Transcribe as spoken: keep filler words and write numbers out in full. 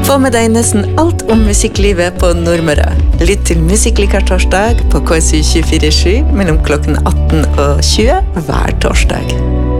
Få med deg nesten alt om musikklivet på Nordmøre. Lytt til Musikklikar torsdag på K S U tjuefire sju mellom klokken atten og tjue hver torsdag.